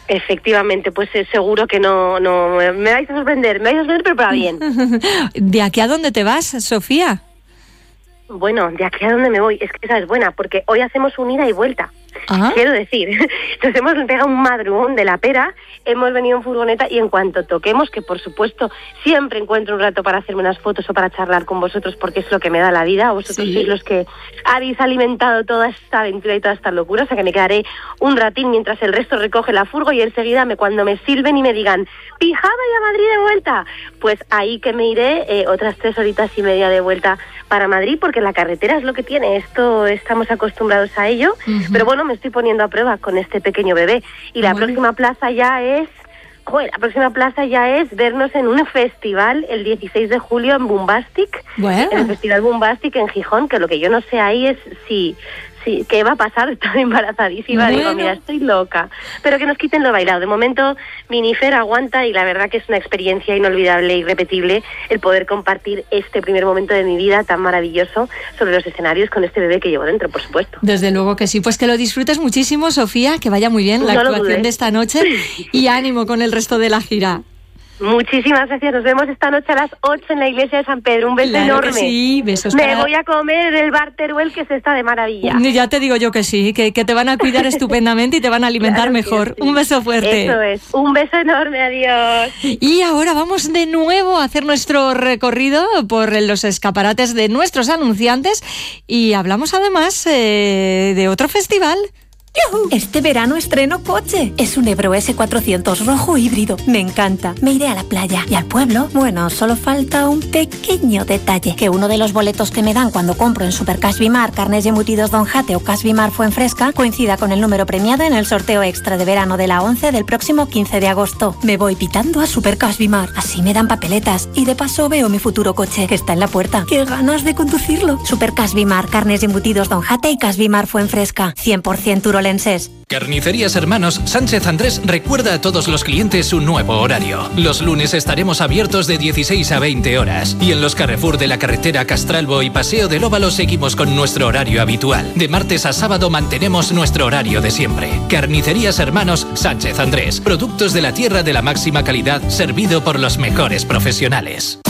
Efectivamente, pues seguro que no me vais a sorprender, pero para bien. ¿De aquí a dónde te vas, Sofía? Bueno, de aquí a dónde me voy, es que esa es buena, porque hoy hacemos un ida y vuelta. ¿Ah? Quiero decir, nos hemos pegado un madrugón de la pera, hemos venido en furgoneta y en cuanto toquemos, que por supuesto siempre encuentro un rato para hacerme unas fotos o para charlar con vosotros porque es lo que me da la vida, vosotros sois los que habéis alimentado toda esta aventura y toda esta locura, o sea que me quedaré un ratín mientras el resto recoge la furgo y enseguida cuando me silben y me digan pijama y a Madrid de vuelta, pues ahí que me iré otras 3 horitas y media de vuelta para Madrid, porque la carretera es lo que tiene, esto estamos acostumbrados a ello, pero bueno, me estoy poniendo a prueba con este pequeño bebé y la próxima plaza ya es vernos en un festival el 16 de julio en Bombastic, en el Festival Bombastic en Gijón, que lo que yo no sé ahí es si ¿qué va a pasar? Estoy embarazadísima, digo, mira, estoy loca. Pero que nos quiten lo bailado. De momento, Minifer aguanta y la verdad que es una experiencia inolvidable e irrepetible el poder compartir este primer momento de mi vida tan maravilloso sobre los escenarios con este bebé que llevo dentro, por supuesto. Desde luego que sí. Pues que lo disfrutes muchísimo, Sofía, que vaya muy bien la actuación de esta noche y ánimo con el resto de la gira. Muchísimas gracias, nos vemos esta noche a las 8 en la iglesia de San Pedro, un beso enorme. Que sí, besos. Me voy a comer el bar Teruel, que se está de maravilla. Ya te digo yo que sí, que te van a cuidar estupendamente y te van a alimentar mejor. Sí. Un beso fuerte. Eso es, un beso enorme, adiós. Y ahora vamos de nuevo a hacer nuestro recorrido por los escaparates de nuestros anunciantes y hablamos además de otro festival. ¡Yuhu! Este verano estreno coche. Es un Ebro S400 rojo híbrido. Me encanta. Me iré a la playa y al pueblo. Bueno, solo falta un pequeño detalle. Que uno de los boletos que me dan cuando compro en Supercash Bimar, carnes y embutidos Don Jate o Cash Bimar Fuenfresca coincida con el número premiado en el sorteo extra de verano de la 11 del próximo 15 de agosto. Me voy pitando a Supercash Bimar. Así me dan papeletas. Y de paso veo mi futuro coche que está en la puerta. ¡Qué ganas de conducirlo! Supercash Bimar, carnes y embutidos Don Jate y Cash Bimar Fuenfresca. 100% urolenses. Carnicerías Hermanos Sánchez Andrés recuerda a todos los clientes su nuevo horario. Los lunes estaremos abiertos de 16 a 20 horas y en los Carrefour de la carretera Castralbo y Paseo del Óvalo seguimos con nuestro horario habitual. De martes a sábado mantenemos nuestro horario de siempre. Carnicerías Hermanos Sánchez Andrés. Productos de la tierra de la máxima calidad servido por los mejores profesionales.